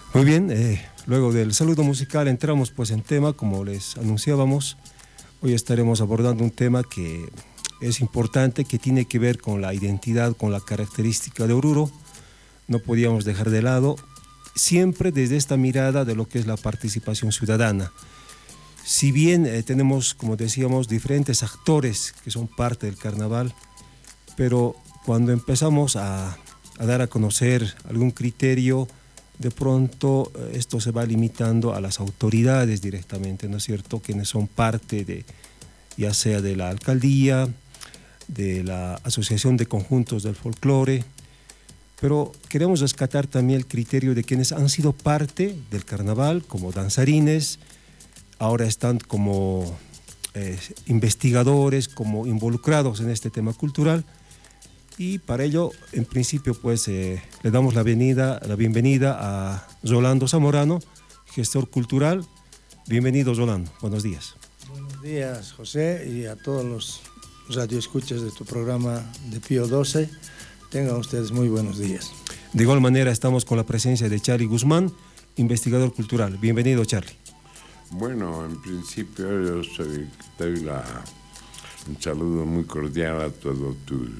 Muy bien, luego del saludo musical entramos pues en tema, como les anunciábamos. Hoy estaremos abordando un tema que es importante, que tiene que ver con la identidad, con la característica de Oruro. No podíamos dejar de lado, siempre desde esta mirada de lo que es la participación ciudadana. Si bien tenemos, como decíamos, diferentes actores que son parte del carnaval, pero cuando empezamos a dar a conocer algún criterio, de pronto esto se va limitando a las autoridades directamente, ¿no es cierto?, quienes son parte de, ya sea de la alcaldía, de la Asociación de Conjuntos del Folclore, pero queremos rescatar también el criterio de quienes han sido parte del carnaval, como danzarines, ahora están como investigadores, como involucrados en este tema cultural, y para ello, en principio, pues le damos la bienvenida a Rolando Zamorano, gestor cultural. Bienvenido, Rolando. Buenos días. Buenos días, José, y a todos los radioescuchas de tu programa de Pío XII. Tengan ustedes muy buenos días. De igual manera, estamos con la presencia de Charly Guzmán, investigador cultural. Bienvenido, Charly. Bueno, en principio yo doy un saludo muy cordial a todo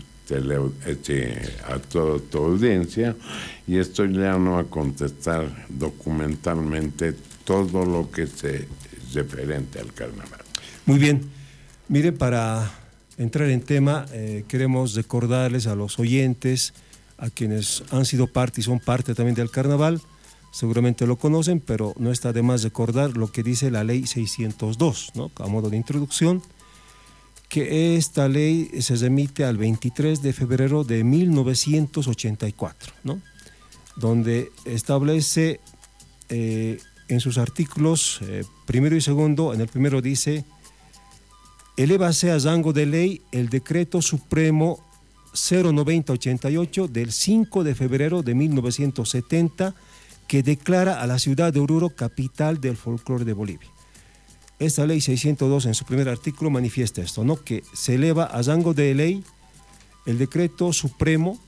a toda tu audiencia, y estoy llano a contestar documentalmente todo lo que se referente al carnaval. Muy bien. Mire, para entrar en tema, queremos recordarles a los oyentes, a quienes han sido parte y son parte también del carnaval, seguramente lo conocen, pero no está de más recordar lo que dice la ley 602, ¿no?, a modo de introducción, que esta ley se remite al 23 de febrero de 1984, ¿no?, donde establece en sus artículos primero y segundo. En el primero dice: elévase a rango de ley el decreto supremo 09088 del 5 de febrero de 1970, que declara a la ciudad de Oruro capital del folclore de Bolivia. Esta ley 602 en su primer artículo manifiesta esto, ¿no?, que se eleva a rango de ley el decreto supremo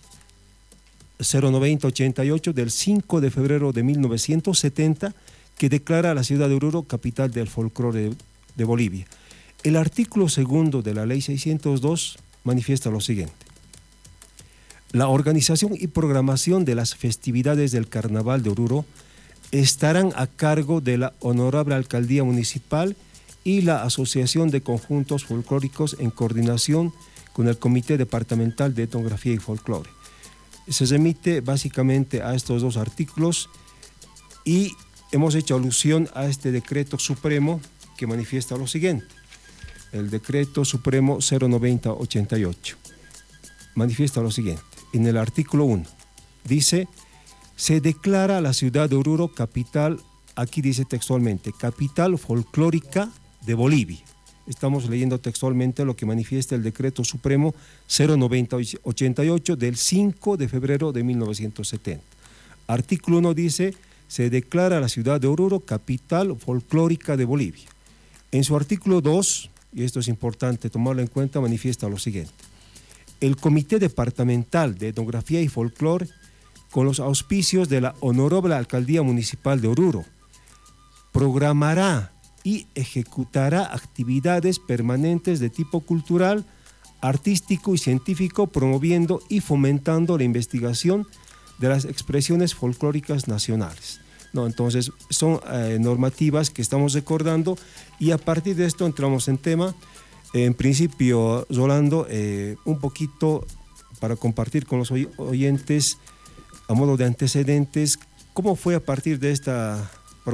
09088 del 5 de febrero de 1970, que declara a la ciudad de Oruro capital del folclore de Bolivia. El artículo segundo de la ley 602 manifiesta lo siguiente: la organización y programación de las festividades del Carnaval de Oruro estarán a cargo de la Honorable Alcaldía Municipal y la Asociación de Conjuntos Folclóricos en coordinación con el Comité Departamental de Etnografía y Folclore. Se remite básicamente a estos dos artículos y hemos hecho alusión a este decreto supremo que manifiesta lo siguiente. El decreto supremo 09088 manifiesta lo siguiente. En el artículo 1 dice: se declara la ciudad de Oruro capital, aquí dice textualmente, capital folclórica de Bolivia. Estamos leyendo textualmente lo que manifiesta el decreto supremo 09088 del 5 de febrero de 1970. Artículo 1 dice: se declara la ciudad de Oruro capital folclórica de Bolivia. En su artículo 2, y esto es importante tomarlo en cuenta, manifiesta lo siguiente: el Comité Departamental de Etnografía y Folclore, con los auspicios de la Honorable Alcaldía Municipal de Oruro, programará y ejecutará actividades permanentes de tipo cultural, artístico y científico, promoviendo y fomentando la investigación de las expresiones folclóricas nacionales. No, entonces son normativas que estamos recordando, y a partir de esto entramos en tema. En principio, Rolando, un poquito para compartir con los oyentes, a modo de antecedentes, ¿cómo fue a partir de esta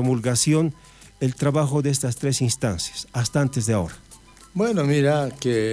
promulgación el trabajo de estas tres instancias, hasta antes de ahora? Bueno, mira, que